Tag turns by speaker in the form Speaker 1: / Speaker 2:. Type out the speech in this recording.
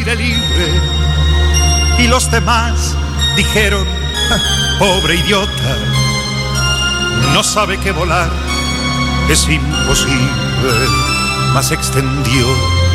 Speaker 1: aire libre. Y los demás dijeron, pobre idiota, no sabe que volar es imposible. Mas extendió